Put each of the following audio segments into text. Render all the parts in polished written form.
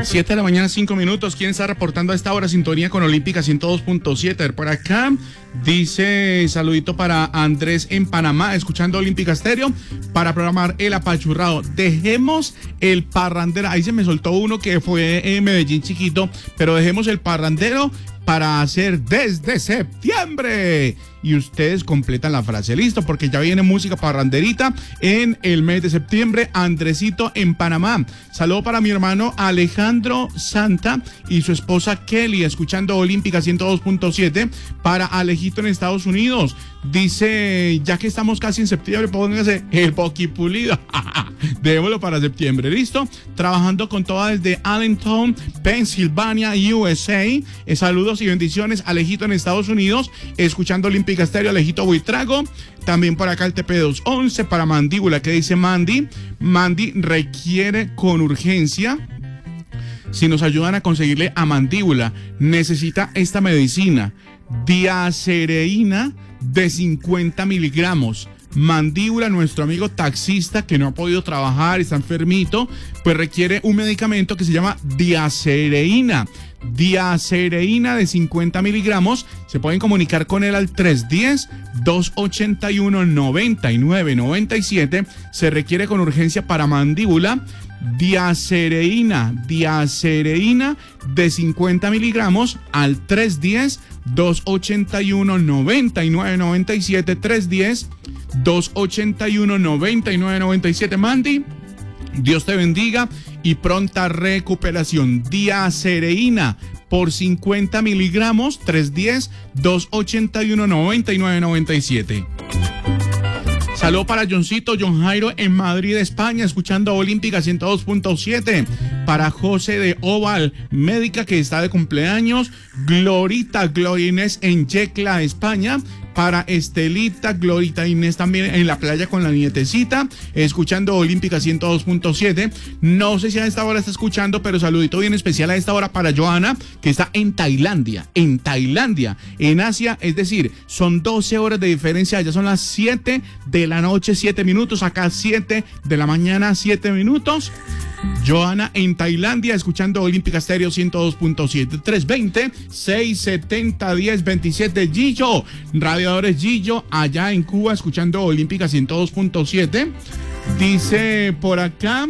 7 de la mañana, 5 minutos. ¿Quién está reportando a esta hora sintonía con Olímpica 102.7? Por acá dice saludito para Andrés en Panamá, escuchando Olímpica Estéreo para programar el apachurrado. Dejemos el parrandero. Ahí se me soltó uno que fue en Medellín chiquito, pero dejemos el parrandero para hacer desde septiembre. Y ustedes completan la frase, listo, porque ya viene música parranderita en el mes de septiembre. Andresito en Panamá. Saludo para mi hermano Alejandro Santa y su esposa Kelly, escuchando Olímpica 102.7. Para Alejito en Estados Unidos. Dice, ya que estamos casi en septiembre, pónganse el poquipulido. Dejémoslo para septiembre, listo. Trabajando con toda desde Allentown, Pensilvania, USA. Saludos y bendiciones, Alejito en Estados Unidos, escuchando Olímpica Estéreo, Alejito Buitrago. También por acá el TP211 para Mandíbula, que dice Mandy. Mandy requiere con urgencia. Si nos ayudan a conseguirle a Mandíbula, necesita esta medicina, diacereína de 50 miligramos. Mandíbula, nuestro amigo taxista que no ha podido trabajar, está enfermito, pues requiere un medicamento que se llama diacereína. Diacereína de 50 miligramos. Se pueden comunicar con él al 310-281-9997. Se requiere con urgencia para Mandíbula. Diacereína de 50 miligramos al 310-281-9997. 310-281-9997. Mandy, Dios te bendiga y pronta recuperación. Diacereína por 50 miligramos, 310-281-9997. Saludo para Johncito, John Jairo en Madrid, España, escuchando Olímpica 102.7. Para José de Oval, médica que está de cumpleaños. Glorita Inés en Yecla, España. Para Estelita, Glorita Inés también en la playa con la nietecita, escuchando Olímpica 102.7. No sé si a esta hora está escuchando, pero saludito bien especial a esta hora para Joana, que está en Tailandia, en Asia, es decir, son 12 horas de diferencia, allá son las 7 de la noche, 7 minutos, acá 7 de la mañana, 7 minutos. Joana en Tailandia, escuchando Olímpica Estéreo 102.7. 320-670-1027. Gillo, Radiadores Gillo, allá en Cuba, escuchando Olímpica 102.7. Dice por acá,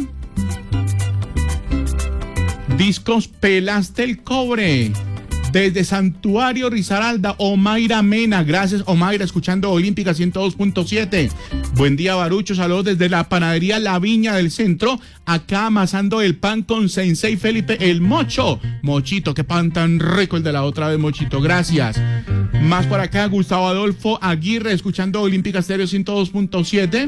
Discos Pelaste el Cobre. Desde Santuario Risaralda, Omaira Mena. Gracias, Omaira, escuchando Olímpica 102.7. Buen día, Barucho. Saludos desde la panadería La Viña del Centro. Acá amasando el pan con Sensei Felipe el Mocho. Mochito, qué pan tan rico el de la otra vez, Mochito. Gracias. Más por acá, Gustavo Adolfo Aguirre, escuchando Olímpica Estéreo 102.7.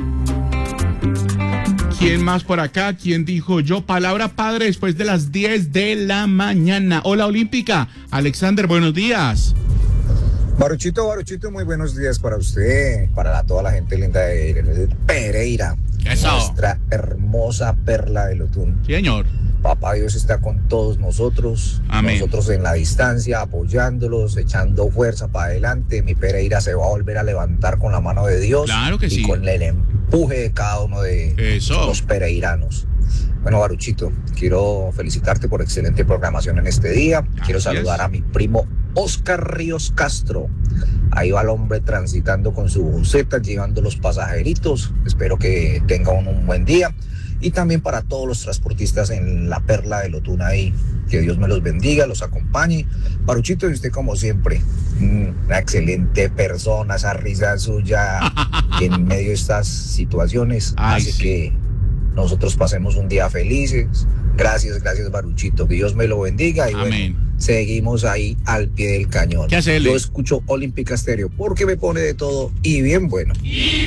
¿Quién más por acá? ¿Quién dijo yo? Palabra padre después de las 10 de la mañana. Hola, Olímpica. Alexander, buenos días. Baruchito, muy buenos días para usted, para toda la gente linda de Pereira. Eso. Nuestra hermosa perla de Lotún. Señor. Papá Dios está con todos nosotros. Amén. Nosotros en la distancia, apoyándolos, echando fuerza para adelante. Mi Pereira se va a volver a levantar con la mano de Dios. Claro que y sí. con el empuje de cada uno de los pereiranos. Bueno, Baruchito, quiero felicitarte por excelente programación en este día. Quiero saludar a mi primo Oscar Ríos Castro. Ahí va el hombre transitando con su buseta, llevando los pasajeritos. Espero que tenga un buen día. Y también para todos los transportistas en la perla de Lotún ahí. Que Dios me los bendiga, los acompañe. Baruchito, y usted como siempre, una excelente persona, esa risa suya en medio de estas situaciones. Así que nosotros pasemos un día felices. Gracias, Baruchito. Que Dios me lo bendiga. Y amén. Bueno, seguimos ahí al pie del cañón. ¿Qué hace él? Yo escucho Olímpica Estéreo porque me pone de todo y bien bueno.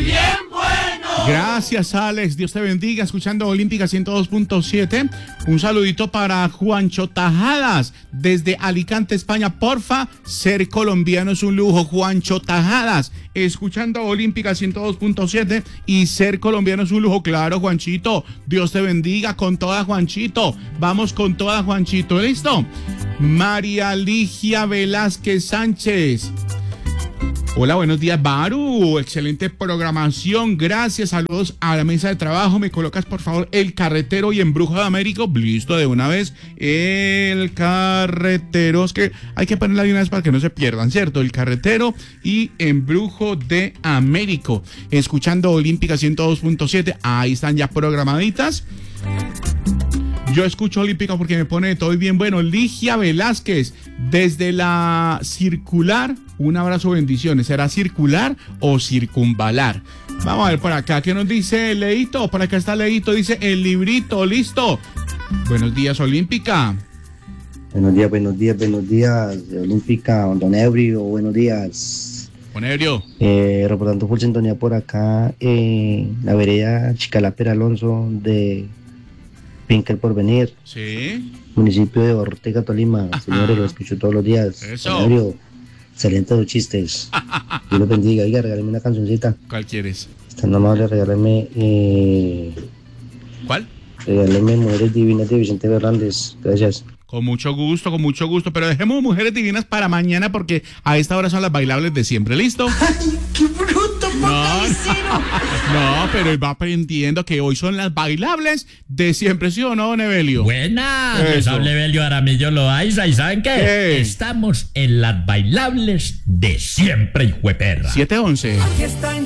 Gracias, Alex. Dios te bendiga. Escuchando Olímpica 102.7. Un saludito para Juancho Tajadas desde Alicante, España. Porfa, ser colombiano es un lujo. Juancho Tajadas, escuchando Olímpica 102.7 y ser colombiano es un lujo. Claro, Juanchito. Dios te bendiga con toda, Juanchito. Vamos con toda, Juanchito. ¿Listo? María Ligia Velázquez Sánchez. Hola, buenos días, Baru. Excelente programación. Gracias. Saludos a la mesa de trabajo. ¿Me colocas, por favor, El Carretero y Embrujo de Américo? Listo, de una vez. El Carretero. Es que hay que ponerla de una vez para que no se pierdan, ¿cierto? El Carretero y Embrujo de Américo. Escuchando Olímpica 102.7. Ahí están ya programaditas. Yo escucho Olímpica porque me pone de todo y bien bueno. Ligia Velázquez, desde la circular, un abrazo, bendiciones. ¿Será circular o circunvalar? Vamos a ver por acá, ¿qué nos dice Leito? Por acá está Leito, dice el librito, listo. Buenos días, Olímpica. Buenos días, Olímpica, Don Ebrio, buenos días. Don Ebrio. Reportando full sintonía por acá, la vereda Chicalapera Alonso de Finca El Porvenir, sí, municipio de Ortega, Tolima. Ajá. Señores, lo escucho todos los días. Eso. Ebrio, excelentes los chistes. Dios los bendiga. Oiga, regálame una cancioncita. ¿Cuál quieres? Tan amable, regálame ¿Cuál? Mujeres Divinas de Vicente Fernández. Gracias. Con mucho gusto, pero dejemos Mujeres Divinas para mañana porque a esta hora son las bailables de siempre, ¿listo? ¡Ay, qué bruto, No, pero él va aprendiendo que hoy son las bailables de siempre, ¿sí o no, don Evelio? Buenas, les Eso. habla Evelio Aramillo Loaiza, ¿y saben qué? ¿Qué? Estamos en las bailables de siempre, hijueperra. 7:11. Aquí está en